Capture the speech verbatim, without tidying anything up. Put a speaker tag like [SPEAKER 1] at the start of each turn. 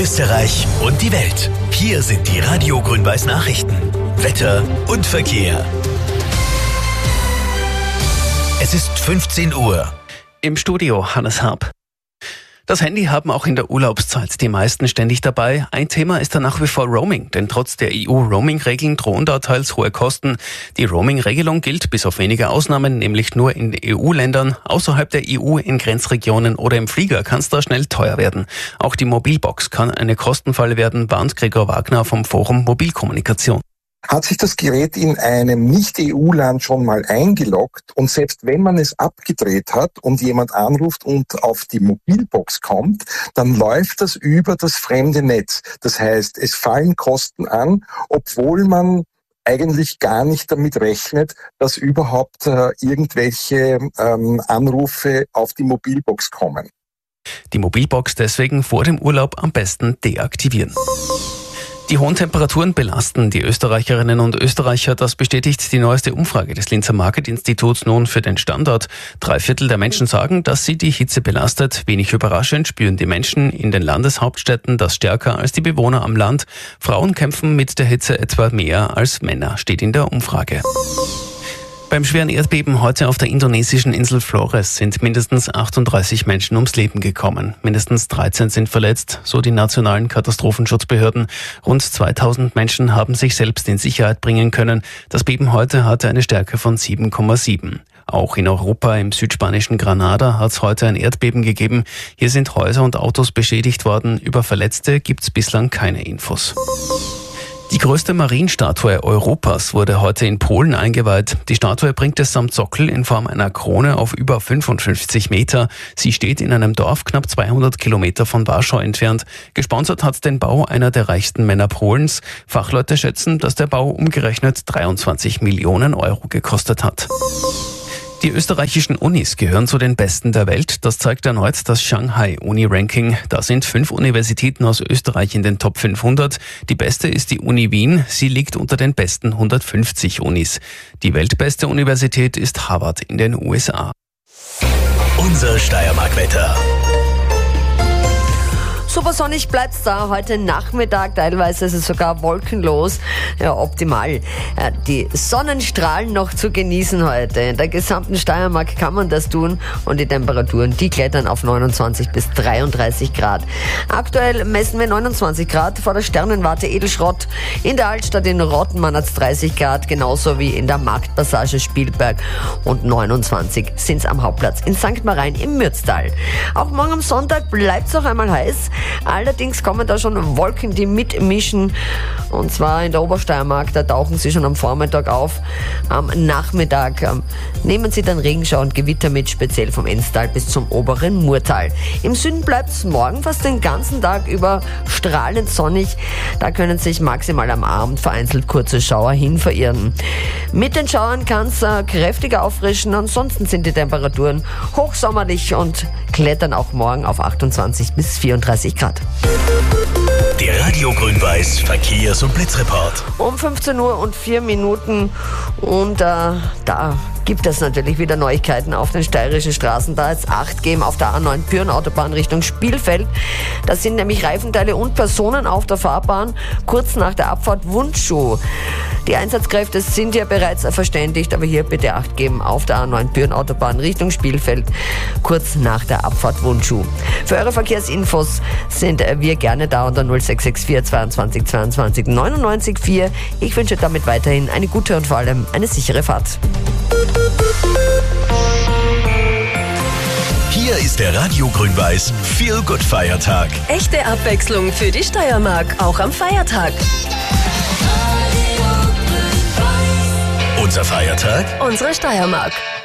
[SPEAKER 1] Österreich und die Welt. Hier sind die Radio Grün-Weiß Nachrichten. Wetter und Verkehr. Es ist fünfzehn Uhr.
[SPEAKER 2] Im Studio Hannes Harp. Das Handy haben auch in der Urlaubszeit die meisten ständig dabei. Ein Thema ist da nach wie vor Roaming, denn trotz der E U-Roaming-Regeln drohen da teils hohe Kosten. Die Roaming-Regelung gilt bis auf wenige Ausnahmen, nämlich nur in E U-Ländern. Außerhalb der E U, in Grenzregionen oder im Flieger kann es da schnell teuer werden. Auch die Mobilbox kann eine Kostenfalle werden, warnt Gregor Wagner vom Forum Mobilkommunikation.
[SPEAKER 3] Hat sich das Gerät in einem Nicht-E U-Land schon mal eingeloggt und selbst wenn man es abgedreht hat und jemand anruft und auf die Mobilbox kommt, dann läuft das über das fremde Netz. Das heißt, es fallen Kosten an, obwohl man eigentlich gar nicht damit rechnet, dass überhaupt äh, irgendwelche ähm, Anrufe auf die Mobilbox kommen.
[SPEAKER 2] Die Mobilbox deswegen vor dem Urlaub am besten deaktivieren. Die hohen Temperaturen belasten die Österreicherinnen und Österreicher. Das bestätigt die neueste Umfrage des Linzer Market-Instituts nun für den Standort. Drei Viertel der Menschen sagen, dass sie die Hitze belastet. Wenig überraschend spüren die Menschen in den Landeshauptstädten das stärker als die Bewohner am Land. Frauen kämpfen mit der Hitze etwa mehr als Männer, steht in der Umfrage. Beim schweren Erdbeben heute auf der indonesischen Insel Flores sind mindestens achtunddreißig Menschen ums Leben gekommen. Mindestens dreizehn sind verletzt, so die nationalen Katastrophenschutzbehörden. Rund zweitausend Menschen haben sich selbst in Sicherheit bringen können. Das Beben heute hatte eine Stärke von sieben Komma sieben. Auch in Europa, im südspanischen Granada, hat es heute ein Erdbeben gegeben. Hier sind Häuser und Autos beschädigt worden. Über Verletzte gibt es bislang keine Infos. Die größte Marienstatue Europas wurde heute in Polen eingeweiht. Die Statue bringt es samt Sockel in Form einer Krone auf über fünfundfünfzig Meter. Sie steht in einem Dorf knapp zweihundert Kilometer von Warschau entfernt. Gesponsert hat den Bau einer der reichsten Männer Polens. Fachleute schätzen, dass der Bau umgerechnet dreiundzwanzig Millionen Euro gekostet hat. Die österreichischen Unis gehören zu den besten der Welt. Das zeigt erneut das Shanghai Uni-Ranking. Da sind fünf Universitäten aus Österreich in den Top fünfhundert. Die beste ist die Uni Wien. Sie liegt unter den besten hundertfünfzig Unis. Die weltbeste Universität ist Harvard in den U S A.
[SPEAKER 1] Unser Steiermark-Wetter.
[SPEAKER 4] Super sonnig bleibt's da. Heute Nachmittag teilweise ist es sogar wolkenlos. Ja, optimal. Ja, die Sonnenstrahlen noch zu genießen heute. In der gesamten Steiermark kann man das tun und die Temperaturen, die klettern auf neunundzwanzig bis dreiunddreißig Grad. Aktuell messen wir neunundzwanzig Grad vor der Sternenwarte Edelschrott. In der Altstadt in Rottenmann hat's dreißig Grad, genauso wie in der Marktpassage Spielberg. Und neunundzwanzig sind's am Hauptplatz in Sankt Marien im Mürztal. Auch morgen am Sonntag bleibt's noch einmal heiß. Allerdings kommen da schon Wolken, die mitmischen. Und zwar in der Obersteiermark, da tauchen sie schon am Vormittag auf. Am Nachmittag ähm, nehmen sie dann Regenschau und Gewitter mit, speziell vom Enstal bis zum oberen Murtal. Im Süden bleibt es morgen fast den ganzen Tag über strahlend sonnig. Da können sich maximal am Abend vereinzelt kurze Schauer hin verirren. Mit den Schauern kann es äh, kräftiger auffrischen. Ansonsten sind die Temperaturen hochsommerlich und klettern auch morgen auf achtundzwanzig bis vierunddreißig Grad.
[SPEAKER 1] Der Radio Grün-Weiß Verkehrs- und Blitzreport.
[SPEAKER 4] Um fünfzehn Uhr und vier Minuten und äh, da gibt es natürlich wieder Neuigkeiten auf den steirischen Straßen. Da ist acht geben auf der A neun Pyhrn-Autobahn Richtung Spielfeld. Da sind nämlich Reifenteile und Personen auf der Fahrbahn kurz nach der Abfahrt Wundschuh. Die Einsatzkräfte sind ja bereits verständigt, aber hier bitte acht geben auf der A neun Pyhrn-Autobahn Richtung Spielfeld kurz nach der Abfahrt Wundschuh. Für eure Verkehrsinfos sind wir gerne da unter null sechs sechs vier zweiundzwanzig zweiundzwanzig neunundneunzig vier. Ich wünsche damit weiterhin eine gute und vor allem eine sichere Fahrt.
[SPEAKER 1] Hier ist der Radio Grün-Weiß Feel Good Feiertag.
[SPEAKER 5] Echte Abwechslung für die Steiermark, auch am Feiertag.
[SPEAKER 1] Unser Feiertag?
[SPEAKER 5] Unsere Steiermark.